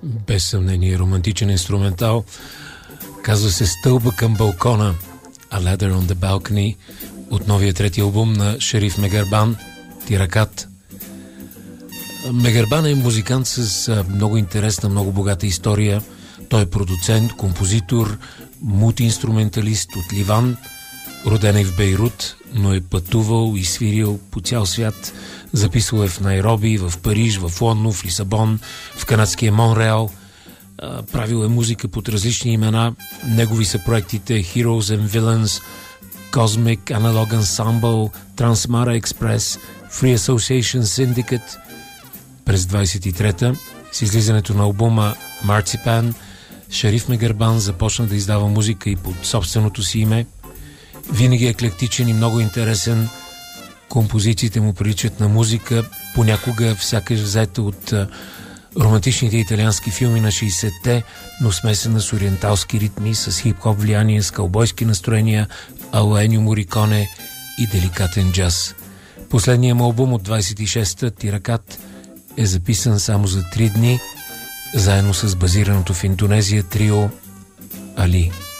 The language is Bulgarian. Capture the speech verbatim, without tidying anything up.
Без съмнение романтичен инструментал. Казва се "Стълба към балкона", A Ladder on the Balcony, от новия трети албум на Шериф Мегарбан, "Тиракат". Мегарбан е музикант с много интересна, много богата история. Той е продуцент, композитор, мултиинструменталист от Ливан. Роден е в Бейрут, но е пътувал и свирил по цял свят. Записвал е в Найроби, в Париж, в Лондон, в Лисабон, в канадския Монреал. Правил е музика под различни имена. Негови са проектите Heroes and Villains, Cosmic Analog Ensemble, Transmara Express, Free Association Syndicate. През двайсет и трета, с излизането на албума Marzipan, Шериф Мегарбан започна да издава музика и под собственото си име. Винаги е еклектичен и много интересен. Композициите му приличат на музика, понякога сякаш взета от а, романтичните италиански филми на шейсетте, но смесена с ориенталски ритми, с хип-хоп влияние, с каубойски настроения, ала Енио Мориконе и деликатен джаз. Последният му албум от двайсет и шеста, "Тиракат", е записан само за три дни, заедно с базираното в Индонезия трио Али.